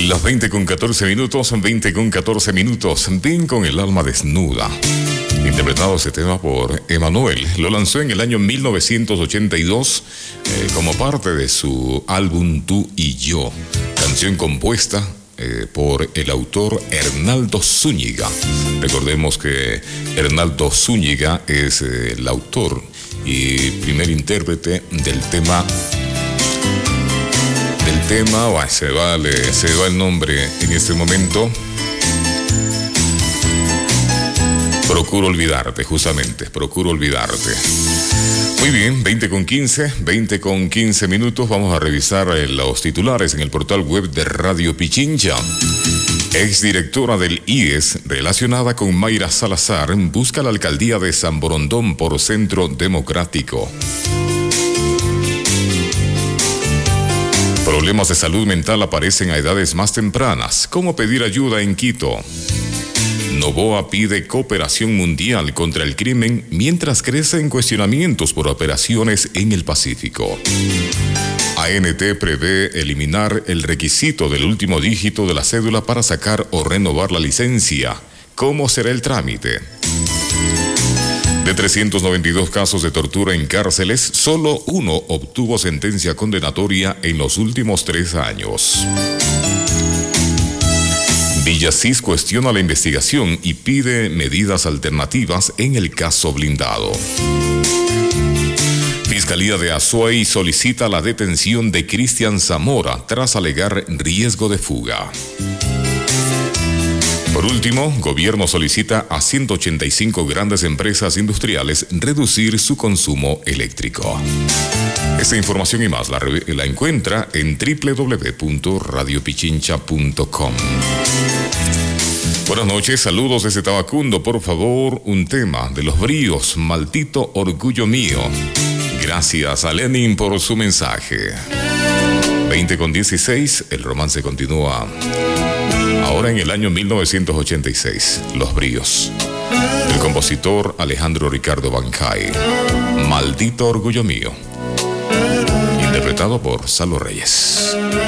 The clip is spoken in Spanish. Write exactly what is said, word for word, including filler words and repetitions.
Las veinte con catorce minutos, veinte con catorce minutos. Ven con el alma desnuda. Interpretado ese tema por Emanuel. Lo lanzó en el año mil novecientos ochenta y dos eh, como parte de su álbum Tú y Yo. Canción compuesta eh, por el autor Hernaldo Zúñiga. Recordemos que Hernaldo Zúñiga es eh, el autor y primer intérprete del tema. Del tema, oh, se, va, le, se va el nombre en este momento. Procuro olvidarte, justamente, procuro olvidarte. Muy bien, veinte con quince, veinte con quince minutos. Vamos a revisar eh, los titulares en el portal web de Radio Pichincha. Exdirectora del I E S, relacionada con Mayra Salazar, busca la alcaldía de San Borondón por Centro Democrático. Problemas de salud mental aparecen a edades más tempranas. ¿Cómo pedir ayuda en Quito? Noboa pide cooperación mundial contra el crimen mientras crecen cuestionamientos por operaciones en el Pacífico. A N T prevé eliminar el requisito del último dígito de la cédula para sacar o renovar la licencia. ¿Cómo será el trámite? De trescientos noventa y dos casos de tortura en cárceles, solo uno obtuvo sentencia condenatoria en los últimos tres años. Villasís cuestiona la investigación y pide medidas alternativas en el caso blindado. Fiscalía de Azuay solicita la detención de Cristian Zamora tras alegar riesgo de fuga. Por último, gobierno solicita a ciento ochenta y cinco grandes empresas industriales reducir su consumo eléctrico. Esta información y más la, la encuentra en doble u doble u doble u punto radio pichincha punto com. Buenas noches, saludos desde Tabacundo. Por favor, un tema de Los Bríos, Maldito Orgullo Mío. Gracias a Lenin por su mensaje. veinte con dieciséis, el romance continúa. Ahora en el año mil novecientos ochenta y seis, Los Bríos. El compositor Alejandro Ricardo Bancay. Maldito Orgullo Mío. Interpretado por Salo Reyes.